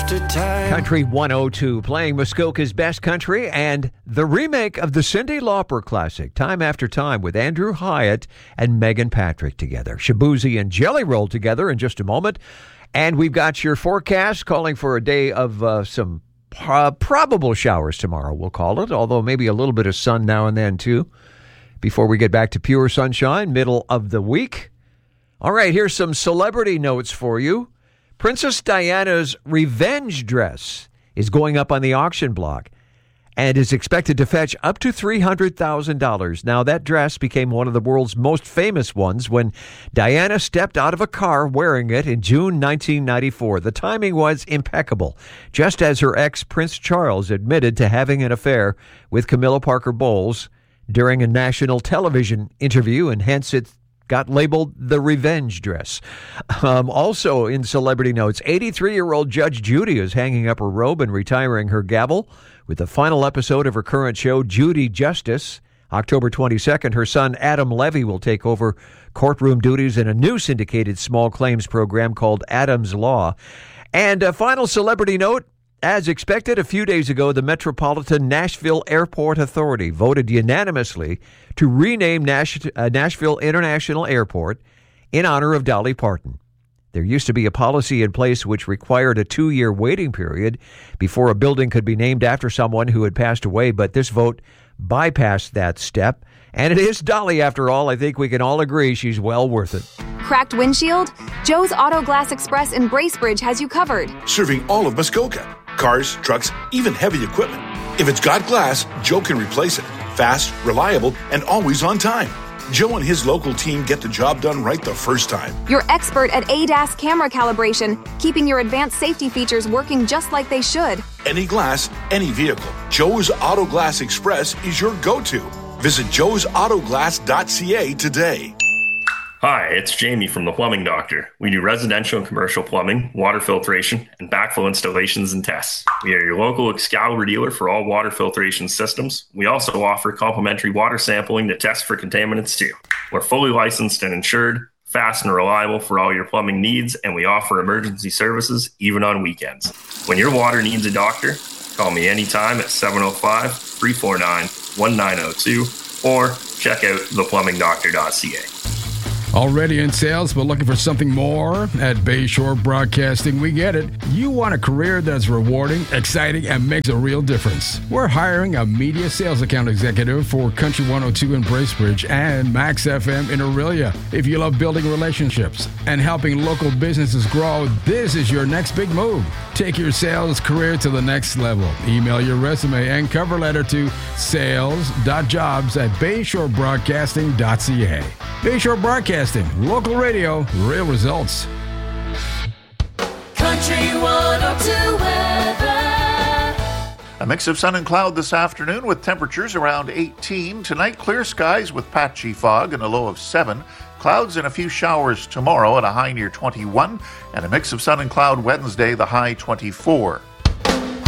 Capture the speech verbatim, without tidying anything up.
after time. Country one oh two, playing Muskoka's best country and the remake of the Cyndi Lauper classic, Time After Time, with Andrew Hyatt and Megan Patrick together. Shabuzi and Jelly Roll together in just a moment. And we've got your forecast calling for a day of uh, some uh, probable showers tomorrow, we'll call it, although maybe a little bit of sun now and then, too, before we get back to pure sunshine, middle of the week. All right, here's some celebrity notes for you. Princess Diana's revenge dress is going up on the auction block and is expected to fetch up to three hundred thousand dollars. Now, that dress became one of the world's most famous ones when Diana stepped out of a car wearing it in June nineteen ninety-four. The timing was impeccable, just as her ex, Prince Charles, admitted to having an affair with Camilla Parker Bowles during a national television interview, and hence it got labeled the revenge dress. Um, also in celebrity notes, eighty-three-year-old Judge Judy is hanging up her robe and retiring her gavel with the final episode of her current show, Judy Justice. October twenty-second, her son Adam Levy will take over courtroom duties in a new syndicated small claims program called Adam's Law. And a final celebrity note, as expected, a few days ago, the Metropolitan Nashville Airport Authority voted unanimously to rename Nash- uh, Nashville International Airport in honor of Dolly Parton. There used to be a policy in place which required a two-year waiting period before a building could be named after someone who had passed away, but this vote bypassed that step. And it is Dolly, after all. I think we can all agree she's well worth it. Cracked windshield? Joe's Auto Glass Express in Bracebridge has you covered. Serving all of Muskoka. Cars, trucks, even heavy equipment. If it's got glass, Joe can replace it. Fast, reliable, and always on time. Joe and his local team get the job done right the first time. You're expert at A D A S camera calibration, keeping your advanced safety features working just like they should. Any glass, any vehicle. Joe's Auto Glass Express is your go-to. Visit joes auto glass dot c a today. Hi, it's Jamie from The Plumbing Doctor. We do residential and commercial plumbing, water filtration, and backflow installations and tests. We are your local Excalibur dealer for all water filtration systems. We also offer complimentary water sampling to test for contaminants too. We're fully licensed and insured, fast and reliable for all your plumbing needs, and we offer emergency services even on weekends. When your water needs a doctor, call me anytime at seven oh five, three four nine, one nine oh two or check out the plumbing doctor dot c a. Already in sales, but looking for something more? At Bayshore Broadcasting, we get it. You want a career that's rewarding, exciting, and makes a real difference. We're hiring a media sales account executive for Country one oh two in Bracebridge and Max F M in Aurelia. If you love building relationships and helping local businesses grow, this is your next big move. Take your sales career to the next level. Email your resume and cover letter to sales dot jobs at bayshore broadcasting dot c a. Bayshore Broadcasting, local radio, real results. Country one oh two weather. A mix of sun and cloud this afternoon with temperatures around eighteen. Tonight, clear skies with patchy fog and a low of seven. Clouds and a few showers tomorrow at a high near twenty-one. And a mix of sun and cloud Wednesday, the high twenty-four.